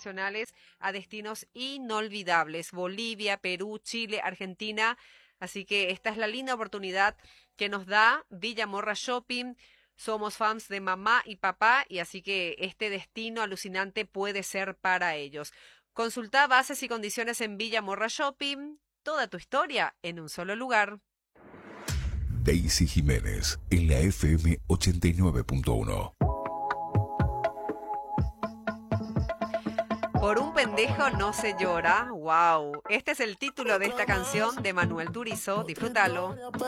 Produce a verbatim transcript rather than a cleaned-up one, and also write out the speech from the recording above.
internacionales a destinos inolvidables, Bolivia, Perú, Chile, Argentina. Así que esta es la linda oportunidad que nos da Villa Morra Shopping. Somos fans de mamá y papá y así que este destino alucinante puede ser para ellos. Consulta bases y condiciones en Villa Morra Shopping. Toda tu historia en un solo lugar. Daisy Jiménez en la F M ochenta y nueve punto uno. Por un pendejo no se llora. ¡Wow! Este es el título de esta canción de Manuel Turizo. Disfrútalo.